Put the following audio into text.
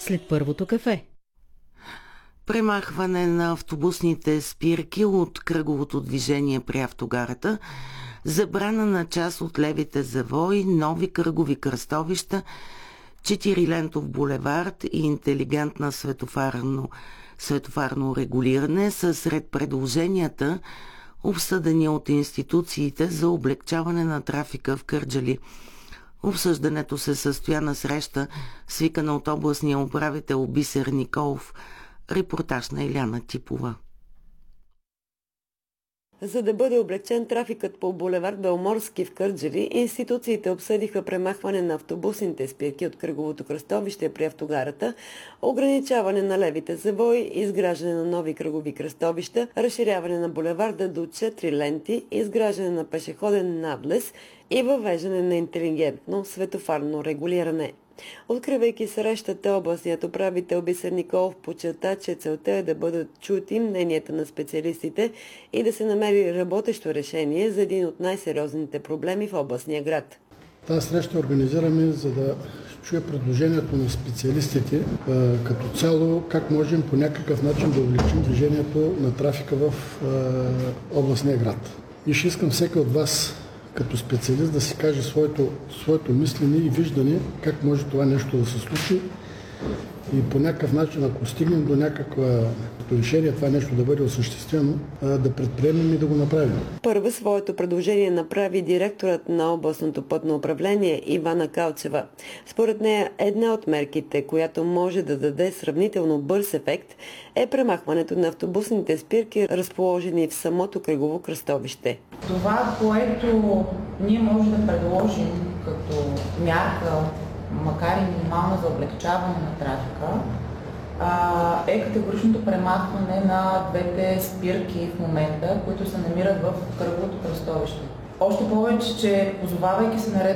след първото кафе. Премахване на автобусните спирки от кръговото движение при автогарата, забрана на част от левите завои, нови кръгови кръстовища, 4-лентов булевард и интелигентна светофарно регулиране са сред предложенията, обсъдени от институциите за облекчаване на трафика в Кърджали. Обсъждането се състоя на среща, свикана от областния управител Бисер Николов. Репортаж на Иляна Типова. За да бъде облегчен трафикът по булевард Беломорски в Кърджали, институциите обсъдиха премахване на автобусните спирки от кръговото кръстовище при автогарата, ограничаване на левите завои, изграждане на нови кръгови кръстовища, разширяване на булеварда до 4 ленти, изграждане на пешеходен надлез и въвеждане на интелигентно светофарно регулиране. Откривайки срещата, областният управител Бисер Николов подчерта, че целта е да бъдат чути мненията на специалистите и да се намери работещо решение за един от най-сериозните проблеми в областния град. Тази среща организираме, за да чуя предложението на специалистите като цяло, как можем по някакъв начин да увеличим движението на трафика в областния град. И ще искам всеки от вас като специалист да си каже своето мислене и виждане как може това нещо да се случи и по някакъв начин, ако стигнем до някакво решение това нещо да бъде осъществено, да предприемем и да го направим. Първо своето предложение направи директорът на областното пътно управление Ивана Калчева. Според нея една от мерките, която може да даде сравнително бърз ефект, е премахването на автобусните спирки, разположени в самото кръгово кръстовище. Това, което ние можем да предложим като мярка, макар и минимална за облегчаване на трафика, е категоричното премахване на двете спирки в момента, които се намират в кръговото кръстовище. Още повече, че позовавайки се на